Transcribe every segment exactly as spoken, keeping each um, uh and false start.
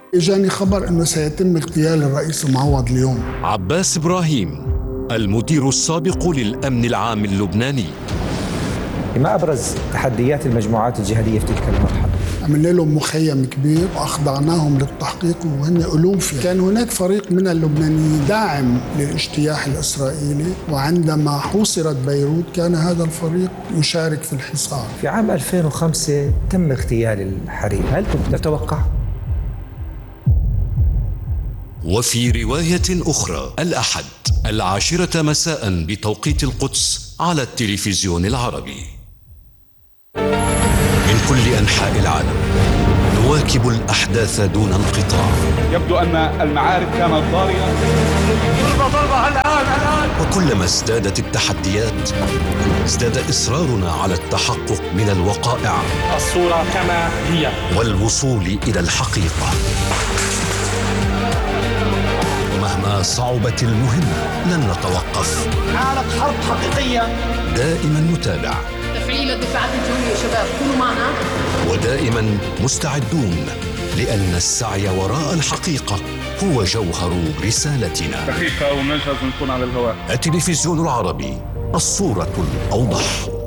إجاني خبر أنه سيتم اغتيال الرئيس المعوض اليوم. عباس إبراهيم، المدير السابق للأمن العام اللبناني. ما أبرز تحديات المجموعات الجهادية في تلك المرحلة؟ عملنا لهم مخيم كبير وأخضعناهم للتحقيق وهن ألوف. كان هناك فريق من اللبنانيين داعم للاجتياح الإسرائيلي، وعندما حوصرت بيروت كان هذا الفريق يشارك في الحصار. في عام ألفين وخمسة تم اغتيال الحريري، هل كنت تتوقع؟ وفي رواية أخرى الأحد العاشرة مساء بتوقيت القدس على التلفزيون العربي. من كل أنحاء العالم نواكب الأحداث دون انقطاع. يبدو أن المعارك كانت ضارية. ضربة ضربة الآن الآن. وكلما ازدادت التحديات ازداد إصرارنا على التحقق من الوقائع، الصورة كما هي، والوصول إلى الحقيقة. ومهما صعبت المهمة لن نتوقف. حالة حرب حقيقية. دائما نتابع. تفعيل الدفاعات الجوية شباب، كونوا معنا. ودائما مستعدون، لأن السعي وراء الحقيقة هو جوهر رسالتنا. دقيقة ونجهز نكون على الهواء. التلفزيون العربي، الصورة الأوضح.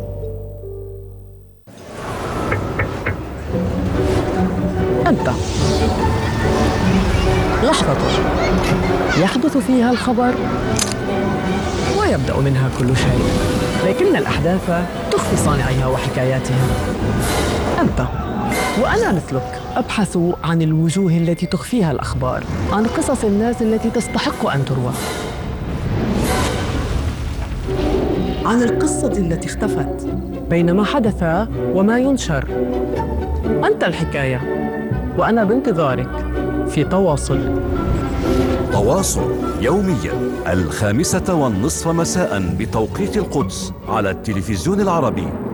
أنت لحظة يحدث فيها الخبر ويبدأ منها كل شيء، لكن الأحداث تخفي صانعيها وحكاياتها. أنت وأنا مثلك أبحث عن الوجوه التي تخفيها الأخبار، عن قصص الناس التي تستحق أن تروى، عن القصة التي اختفت بين ما حدث وما ينشر. أنت الحكاية وأنا بانتظارك في تواصل. تواصل يوميا الخامسة والنصف مساء بتوقيت القدس على التلفزيون العربي.